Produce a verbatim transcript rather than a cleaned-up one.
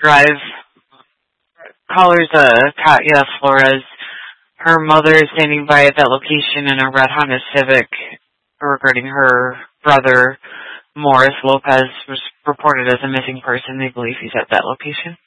Drive. Caller's uh, Katya Flores. Her mother is standing by at that location in a red Honda Civic regarding her brother, Morris Lopez, was reported as a missing person. They believe he's at that location.